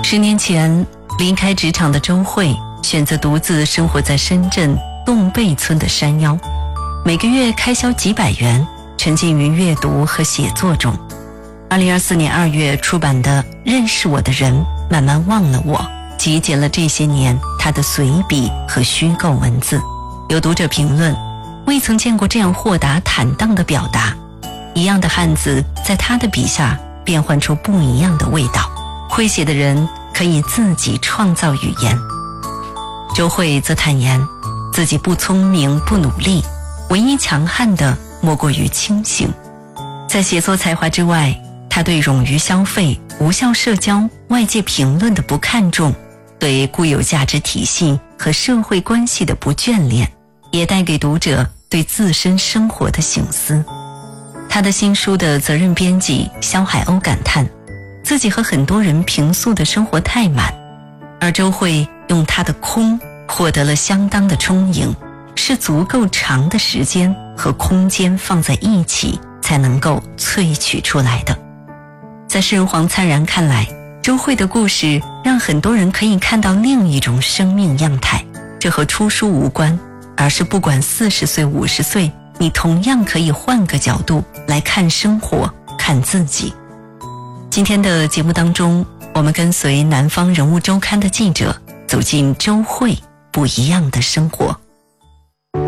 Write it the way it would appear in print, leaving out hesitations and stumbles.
10年前离开职场的周慧选择独自生活在深圳洞贝村的山腰，每个月开销几百元，沉浸于阅读和写作中。2024年2月出版的《认识我的人慢慢忘了我》，集结了这些年他的随笔和虚构文字。有读者评论，未曾见过这样豁达坦荡的表达，一样的汉字在他的笔下变换出不一样的味道。会写的人可以自己创造语言。周慧则坦言，自己不聪明不努力，唯一强悍的莫过于清醒。在写作才华之外，他对冗余消费、无效社交、外界评论的不看重，对固有价值体系和社会关系的不眷恋，也带给读者对自身生活的省思。他的新书的责任编辑肖海鸥感叹，自己和很多人平素的生活太满，而周慧用他的空获得了相当的充盈，是足够长的时间和空间放在一起才能够萃取出来的。在诗人黄灿然看来，周慧的故事让很多人可以看到另一种生命样态，这和出书无关，而是不管40岁50岁，你同样可以换个角度来看生活，看自己。今天的节目当中，我们跟随南方人物周刊的记者走进周慧不一样的生活。